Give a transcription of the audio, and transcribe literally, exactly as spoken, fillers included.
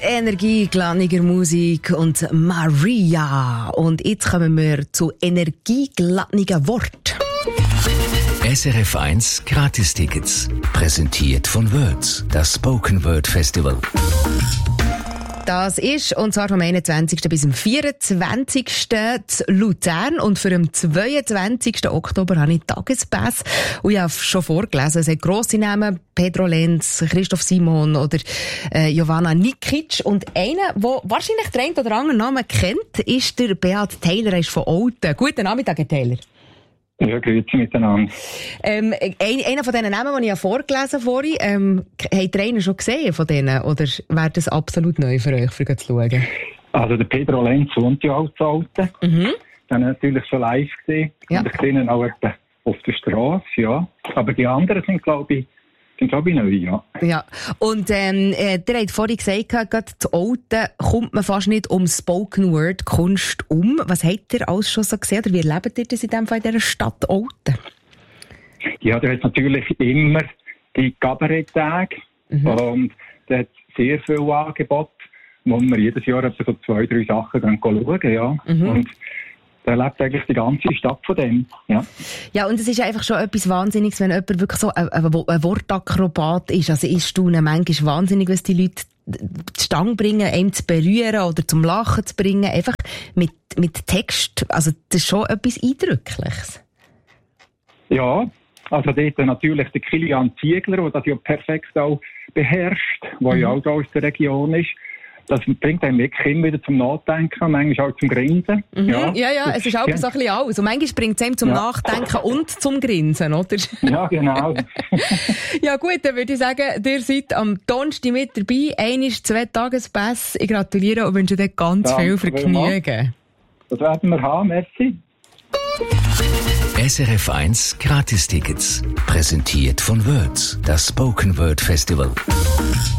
Energiegeladener Musik und Maria. Und jetzt kommen wir zu energiegeladener Wort. S R F eins Gratis-Tickets. Präsentiert von Words, das Spoken Word Festival. Das ist, und zwar vom einundzwanzigsten bis zum vierundzwanzigsten zu Luzern. Und für den zweiundzwanzigsten Oktober habe ich Tagespass. Und ich habe schon vorgelesen, es hat grosse Namen, Pedro Lenz, Christoph Simon oder äh, Jovana Nikic. Und einer, der wahrscheinlich der eine oder andere Namen kennt, ist der Beat Taylor, er ist von Olten. Guten Nachmittag, Herr Taylor. Ja, grüezi miteinander. Ähm, ein, einer von diesen Namen, die ich ja vorgelesen habe vorhin, ähm, habt ihr einen schon gesehen von denen? Oder wäre das absolut neu für euch, für zu schauen? Also der Pedro Lenz wohnt ja auch zu Olten. Mhm. Den habe ich natürlich schon live gesehen. Ja. Und ich sehe ihn auch etwa auf der Straße, ja. Aber die anderen sind, glaube ich, sind, glaube ich, neu, ja. Ja. Und ähm, äh, ihr habt vorhin gesagt, gerade zu Olten kommt man fast nicht um Spoken Word Kunst um. Was habt ihr alles schon so gesehen? Oder wie erlebt ihr das in dem Fall in dieser Stadt Olten? Ja, da hat natürlich immer die Kabaretttage. Mhm. Und da hat sehr viel Angebot, wo wir jedes Jahr etwa so zwei, drei Sachen dann schauen, ja. Mhm. Und da lebt eigentlich die ganze Stadt von dem, ja. Ja, und es ist einfach schon etwas Wahnsinniges, wenn jemand wirklich so ein, ein, ein Wortakrobat ist. Also ich staune manchmal wahnsinnig, was die Leute die Stange bringen, einem zu berühren oder zum Lachen zu bringen. Einfach mit, mit Text. Also das ist schon etwas Eindrückliches. Ja, also dort natürlich der Kilian Ziegler, der das ja perfekt auch beherrscht, der mhm. ja auch da aus der Region ist. Das bringt einem wirklich immer wieder zum Nachdenken, manchmal auch zum Grinsen. Mhm. Ja. ja, ja, es ist auch ja. so ein bisschen alles. Und manchmal bringt es einem zum ja. Nachdenken und zum Grinsen, oder? Ja, genau. Ja gut, dann würde ich sagen, ihr seid am Donnerstag mit dabei. Einmal zwei Tagespässe. Ich gratuliere und wünsche dir ganz Danke viel Vergnügen. Das werden wir haben, merci. S R F eins Gratis-Tickets. Präsentiert von Words, das Spoken Word Festival.